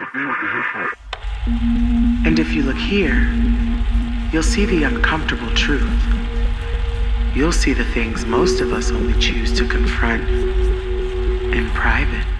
And if you look here, you'll see the uncomfortable truth. You'll see the things most of us only choose to confront in private.